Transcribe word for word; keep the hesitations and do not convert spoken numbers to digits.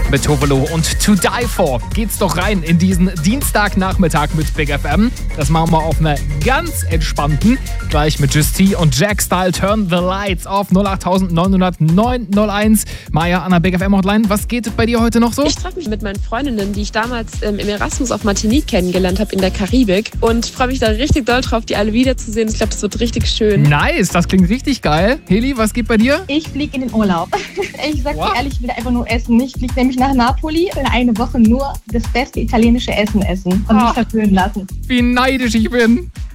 mit Tovolo und To Die For. Geht's doch rein in diesen Dienstagnachmittag mit Big F M. Das machen wir auf einer ganz entspannten. Gleich mit Just-T und Jack Style Turn the Lights auf null acht neun null null neun null eins. Maja an der Big F M Hotline. Was geht bei dir heute noch so? Ich treffe mich mit meinen Freundinnen, die ich damals ähm, im Erasmus auf Martinique kennengelernt habe in der Karibik. Und ich freue mich da richtig doll drauf, die alle wiederzusehen. Ich glaube, das wird richtig schön. Nice, das klingt richtig geil. Heli, was geht bei dir? Ich fliege in den Urlaub. Ich sag Wow. dir ehrlich, ich will einfach nur essen. Ich fliege nämlich nach Napoli und eine Woche nur das beste italienische Essen essen und Ah. mich verwöhnen lassen. Wie neidisch ich bin.